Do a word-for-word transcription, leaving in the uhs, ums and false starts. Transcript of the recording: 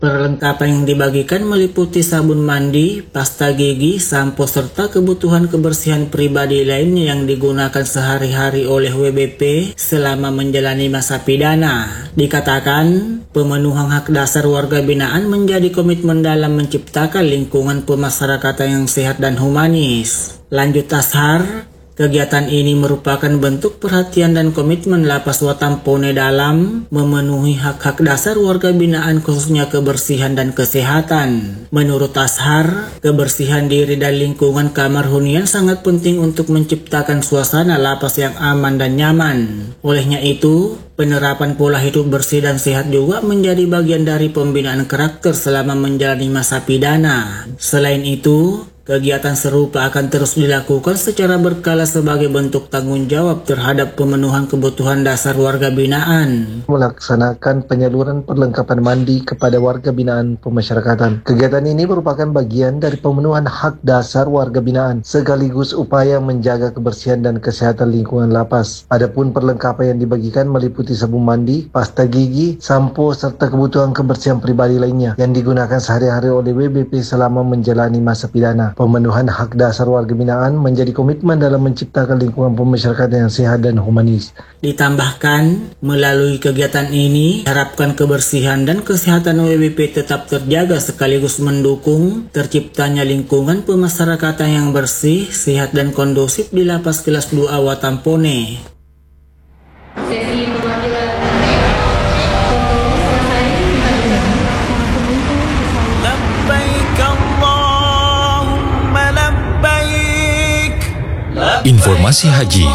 Perlengkapan yang dibagikan meliputi sabun mandi, pasta gigi, sampo, serta kebutuhan kebersihan pribadi lainnya yang digunakan sehari-hari oleh W B P selama menjalani masa pidana. Dikatakan, pemenuhan hak dasar warga binaan menjadi komitmen dalam menciptakan lingkungan pemasyarakatan yang sehat dan humanis. Lanjut Ashar, kegiatan ini merupakan bentuk perhatian dan komitmen Lapas Watampone dalam memenuhi hak-hak dasar warga binaan khususnya kebersihan dan kesehatan. Menurut Ashar, kebersihan diri dan lingkungan kamar hunian sangat penting untuk menciptakan suasana lapas yang aman dan nyaman. Olehnya itu, penerapan pola hidup bersih dan sehat juga menjadi bagian dari pembinaan karakter selama menjalani masa pidana. Selain itu, kegiatan serupa akan terus dilakukan secara berkala sebagai bentuk tanggung jawab terhadap pemenuhan kebutuhan dasar warga binaan. Melaksanakan penyaluran perlengkapan mandi kepada warga binaan pemasyarakatan. Kegiatan ini merupakan bagian dari pemenuhan hak dasar warga binaan, sekaligus upaya menjaga kebersihan dan kesehatan lingkungan lapas. Adapun perlengkapan yang dibagikan meliputi sabun mandi, pasta gigi, sampo, serta kebutuhan kebersihan pribadi lainnya yang digunakan sehari-hari oleh W B P selama menjalani masa pidana. Pemenuhan hak dasar warga binaan menjadi komitmen dalam menciptakan lingkungan pemasyarakatan yang sehat dan humanis. Ditambahkan, melalui kegiatan ini, harapkan kebersihan dan kesehatan W B P tetap terjaga sekaligus mendukung terciptanya lingkungan pemasyarakatan yang bersih, sehat dan kondusif di Lapas Kelas dua A Watampone. Sesi perwakilan Informasi haji